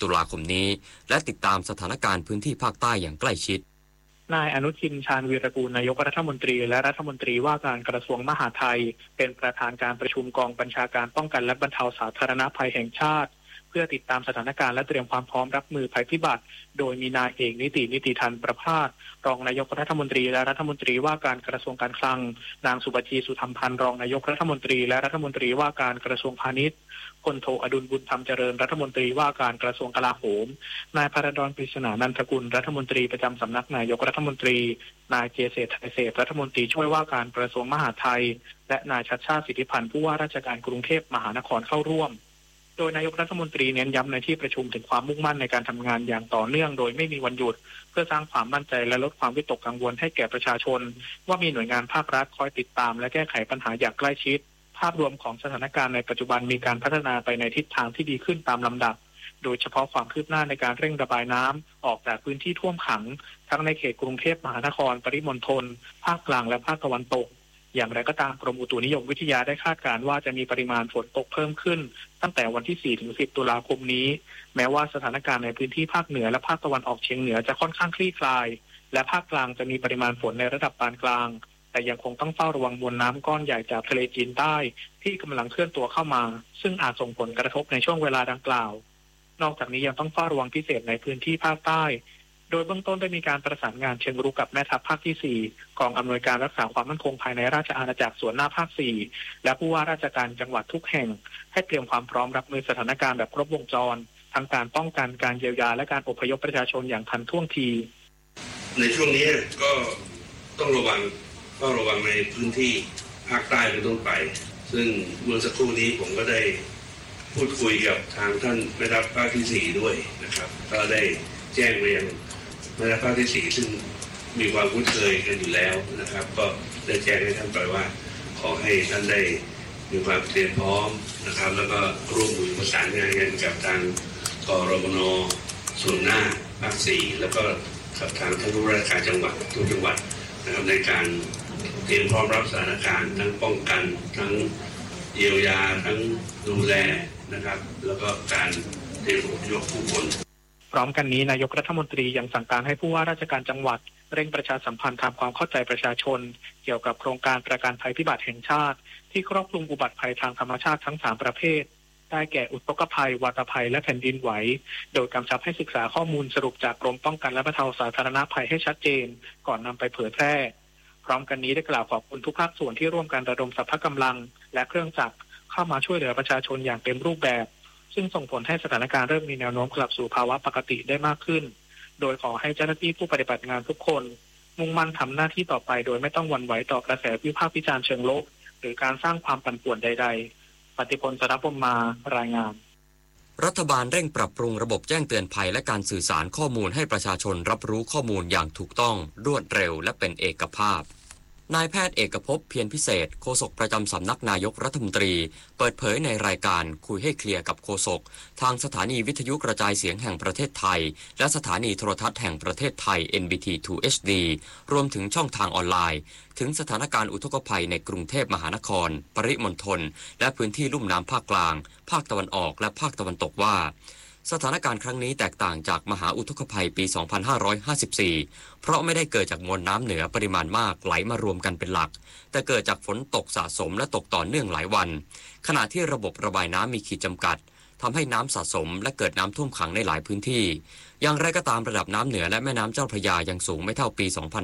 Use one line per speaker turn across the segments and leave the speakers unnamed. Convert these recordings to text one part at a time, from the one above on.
ตุลาคมนี้และติดตามสถานการณ์พื้นที่ภาคใต้อย่างใกล้ชิด
นายอนุทินชาญวีรกูลนายกรัฐมนตรีและรัฐมนตรีว่าการกระทรวงมหาดไทยเป็นประธานการประชุมกองบัญชาการป้องกันและบรรเทาสาธารณภัยแห่งชาติเพื่อติดตามสถานการณ์และเตรียมความพร้อมรับมือภัยพิบัติโดยมีนายเอกนิติทันประภาสรองนายกรัฐมนตรีและรัฐมนตรีว่าการกระทรวงการคลังนางสุบชีสุธรรมพันธ์รองนายกรัฐมนตรีและรัฐมนตรีว่าการกระทรวงพาณิชย์พลโทอดุลบุญธรรมเจริญรัฐมนตรีว่าการกระทรวงกลาโหมนายพระดอนปริศนานันทกุลรัฐมนตรีประจำสำนักนายกรัฐมนตรีนายเจษฎไทยเศรษฐ์รัฐมนตรีช่วยว่าการกระทรวงมหาดไทยและนายชัชชาติสิทธิพันธ์ผู้ว่าราชการกรุงเทพมหานครเข้าร่วมโดยนายกรัฐมนตรีเน้นย้ำในที่ประชุมถึงความมุ่งมั่นในการทำงานอย่างต่อเนื่องโดยไม่มีวันหยุดเพื่อสร้างความมั่นใจและลดความวิตกกังวลให้แก่ประชาชนว่ามีหน่วยงานภาครัฐคอยติดตามและแก้ไขปัญหาอย่างใกล้ชิดภาพรวมของสถานการณ์ในปัจจุบันมีการพัฒนาไปในทิศทางที่ดีขึ้นตามลำดับโดยเฉพาะความคืบหน้าในการเร่งระบายน้ำออกจากพื้นที่ท่วมขังทั้งในเขตกรุงเทพมหานครปริมณฑลภาคกลางและภาคตะวันตกอย่างไรก็ตามกรมอุตุนิยมวิทยาได้คาดการณ์ว่าจะมีปริมาณฝนตกเพิ่มขึ้นตั้งแต่วันที่ 4-10 ตุลาคมนี้แม้ว่าสถานการณ์ในพื้นที่ภาคเหนือและภาคตะวันออกเฉียงเหนือจะค่อนข้างคลี่คลายและภาคกลางจะมีปริมาณฝนในระดับปานกลางแต่ยังคงต้องเฝ้าระวังมวลน้ำก้อนใหญ่จากทะเลจีนใต้ที่กำลังเคลื่อนตัวเข้ามาซึ่งอาจส่งผลกระทบในช่วงเวลาดังกล่าวนอกจากนี้ยังต้องเฝ้าระวังพิเศษในพื้นที่ภาคใต้โดยเบื้องต้นได้มีการประสานงานเชิงรุกกับแม่ทัพภาคที่ 4 กองอำนวยการรักษาความมั่นคงภายในราชอาณาจักรส่วนหน้าภาค 4 และผู้ว่าราชการจังหวัดทุกแห่งให้เตรียมความพร้อมรับมือสถานการณ์แบบครบวงจรทั้งการป้องกันการเยียวยาและการอพยพประชาชนอย่างทันท่วงที
ในช่วงนี้ก็ต้องระวังในพื้นที่ภาคใต้เป็นต้นไปซึ่งเมื่อสักครู่นี้ผมก็ได้พูดคุยกับทางท่านแม่ทัพภาคที่ 4 ด้วยนะครับก็ได้แจ้งไปยังแม่ทัพภาคที่ 4 ซึ่งมีความคุ้นเคยกันอยู่แล้วนะครับก็ได้แจ้งให้ท่านไปว่าขอให้ท่านได้มีความเตรียมพร้อมนะครับแล้วก็ร่วมมือประสานงานกันกับทางกรมน.ส่วนหน้าภาค 4 แล้วก็กับทางท่านผู้ว่าราชการจังหวัดทุกจังหวัดนะครับในการเตรียมพร้อมรับสถานการณ์ทั้งป้องกันทั้งเยียวยาทั้งดูแลนะครับแล้วก็การเตรียมอพยพผู้คน
พร้อมกันนี้นายกรัฐมนตรียังสั่งการให้ผู้ว่าราชการจังหวัดเร่งประชาสัมพันธ์ทำความเข้าใจประชาชนเกี่ยวกับโครงการประกันภัยพิบัติแห่งชาติที่ครอบคลุมอุบัติภัยทางธรรมชาติทั้ง3ประเภทได้แก่อุทกภัยวาตภัยและแผ่นดินไหวโดยกำชับให้ศึกษาข้อมูลสรุปจากกรมป้องกันและบรรเทาสาธารณภัยให้ชัดเจนก่อนนำไปเผยแพร่พร้อมกันนี้ได้กล่าวขอบคุณทุกภาคส่วนที่ร่วมกันระดมสรรพกำลังและเครื่องจักรเข้ามาช่วยเหลือประชาชนอย่างเต็มรูปแบบซึ่งส่งผลให้สถานการณ์เริ่มมีแนวโน้มกลับสู่ภาวะปกติได้มากขึ้นโดยขอให้เจ้าหน้าที่ผู้ปฏิบัติงานทุกคนมุ่งมั่นทำหน้าที่ต่อไปโดยไม่ต้องหวั่นไหวต่อกระแสวิพากษ์วิจารณ์เชิงลบหรือการสร้างความปั่นป่วนใดๆปฏิพล สรพมมารายงาน
รัฐบาลเร่งปรับปรุงระบบแจ้งเตือนภัยและการสื่อสารข้อมูลให้ประชาชนรับรู้ข้อมูลอย่างถูกต้องรวดเร็วและเป็นเอกภาพนายแพทย์เอกภพเพียรพิเศษโฆษกประจำสำนักนายกรัฐมนตรีเปิดเผยในรายการคุยให้เคลียร์กับโฆษกทางสถานีวิทยุกระจายเสียงแห่งประเทศไทยและสถานีโทรทัศน์แห่งประเทศไทย NBT 2 HD รวมถึงช่องทางออนไลน์ถึงสถานการณ์อุทกภัยในกรุงเทพมหานครปริมณฑลและพื้นที่ลุ่มน้ำภาคกลางภาคตะวันออกและภาคตะวันตกว่าสถานการณ์ครั้งนี้แตกต่างจากมหาอุทกภัยปี 2554 เพราะไม่ได้เกิดจากมวลน้ำเหนือปริมาณมากไหลมารวมกันเป็นหลักแต่เกิดจากฝนตกสะสมและตกต่อเนื่องหลายวันขณะที่ระบบระบายน้ำมีขีดจำกัดทำให้น้ำสะสมและเกิดน้ำท่วมขังในหลายพื้นที่อย่างไรก็ตามระดับน้ำเหนือและแม่น้ำเจ้าพระยายังสูงไม่เท่าปี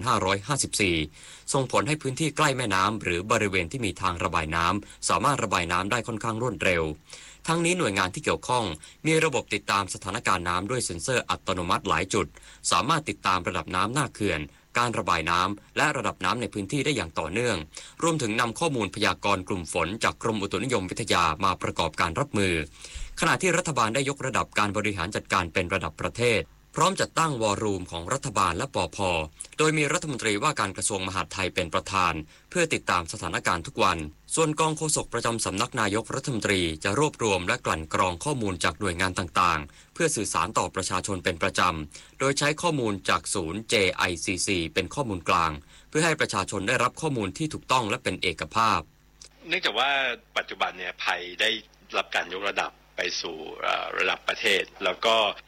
2554 ส่งผลให้พื้นที่ใกล้แม่น้ำหรือบริเวณที่มีทางระบายน้ำสามารถระบายน้ำได้ค่อนข้างรวดเร็วทั้งนี้หน่วยงานที่เกี่ยวข้องมีระบบติดตามสถานการณ์น้ำด้วยเซ็นเซอร์อัตโนมัติหลายจุดสามารถติดตามระดับน้ำหน้าเขื่อนการระบายน้ำและระดับน้ำในพื้นที่ได้อย่างต่อเนื่องรวมถึงนำข้อมูลพยากรณ์กลุ่มฝนจากกรมอุตุนิยมวิทยามาประกอบการรับมือขณะที่รัฐบาลได้ยกระดับการบริหารจัดการเป็นระดับประเทศพร้อมจัดตั้งวอรูมของรัฐบาลและปภ.โดยมีรัฐมนตรีว่าการกระทรวงมหาดไทยเป็นประธานเพื่อติดตามสถานการณ์ทุกวันส่วนกองโฆษกประจำสำนักนายกรัฐมนตรีจะรวบรวมและกลั่นกรองข้อมูลจากหน่วยงานต่างๆเพื่อสื่อสารต่อประชาชนเป็นประจำโดยใช้ข้อมูลจากศูนย์ JICC เป็นข้อมูลกลางเพื่อให้ประชาชนได้รับข้อมูลที่ถูกต้องและเป็นเอกภาพ
เนื่องจากว่าปัจจุบันเนี่ยภัยได้รับการยกระดับไปสู่ระดับประเทศแล้วก็